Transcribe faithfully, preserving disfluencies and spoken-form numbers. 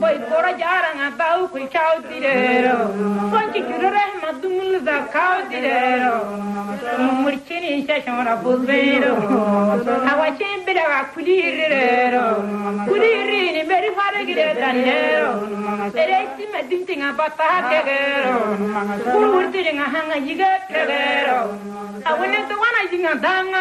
boy kora jaranga tau ku chau tirero ponchi churre madumul da kau tirero murchini shashora buzero awache bira kulirero kulirini beri fare gire danero eresi medintinga bata kegero kururtinga hanga yiga kegero awene to wana jinga danga